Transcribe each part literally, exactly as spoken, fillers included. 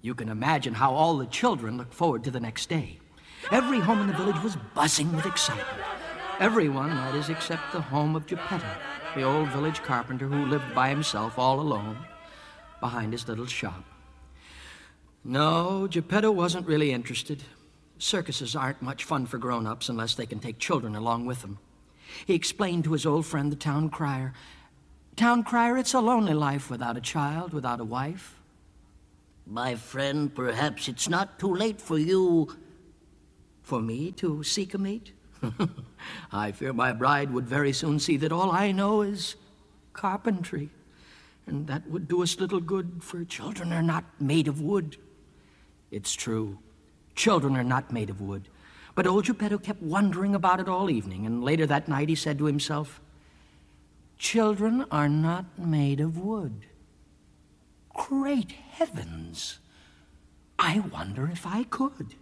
You can imagine how all the children looked forward to the next day. Every home in the village was buzzing with excitement. Everyone, that is, except the home of Geppetto, the old village carpenter who lived by himself all alone behind his little shop. No, Geppetto wasn't really interested. Circuses aren't much fun for grown-ups unless they can take children along with them. He explained to his old friend, the town crier, "Town crier, it's a lonely life without a child, without a wife." "My friend, perhaps it's not too late for you..." "For me to seek a mate? I fear my bride would very soon see that all I know is carpentry, and that would do us little good, for children are not made of wood." It's true. Children are not made of wood. But old Geppetto kept wondering about it all evening, and later that night he said to himself, "Children are not made of wood. Great heavens! I wonder if I could."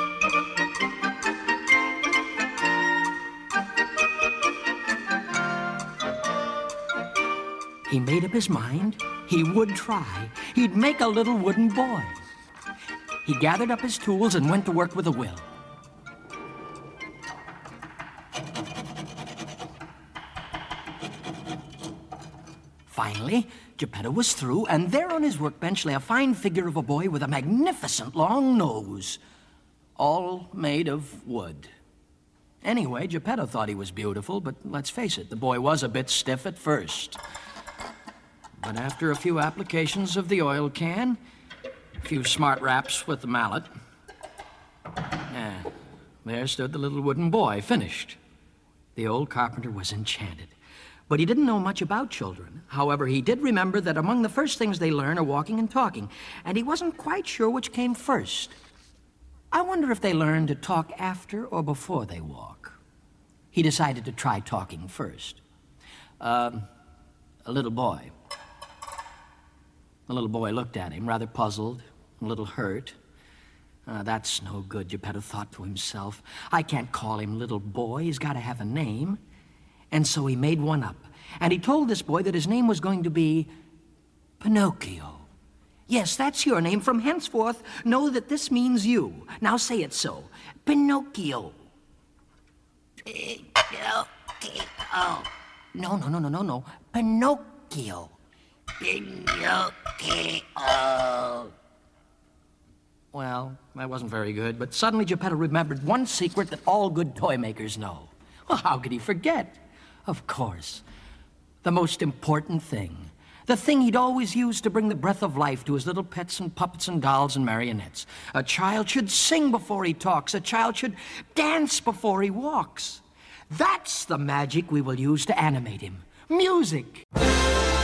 He made up his mind he would try. He'd make a little wooden boy. He gathered up his tools and went to work with a will. Finally, Geppetto was through, and there on his workbench lay a fine figure of a boy with a magnificent long nose, all made of wood. Anyway, Geppetto thought he was beautiful, but let's face it, the boy was a bit stiff at first. But after a few applications of the oil can, a few smart raps with the mallet, yeah, there stood the little wooden boy, finished. The old carpenter was enchanted. But he didn't know much about children. However, he did remember that among the first things they learn are walking and talking, and he wasn't quite sure which came first. I wonder if they learn to talk after or before they walk. He decided to try talking first. Um, a little boy. The little boy looked at him, rather puzzled, a little hurt. Uh, that's no good, Geppetto thought to himself. I can't call him little boy. He's got to have a name. And so he made one up. And he told this boy that his name was going to be Pinocchio. Yes, that's your name. From henceforth, know that this means you. Now say it so. Pinocchio. Pinocchio. No, no, no, no, no, no. Pinocchio. Pinocchio. Well, that wasn't very good, but suddenly Geppetto remembered one secret that all good toy makers know. Well, how could he forget? Of course. The most important thing. The thing he'd always used to bring the breath of life to his little pets and puppets and dolls and marionettes. A child should sing before he talks. A child should dance before he walks. That's the magic we will use to animate him. Music!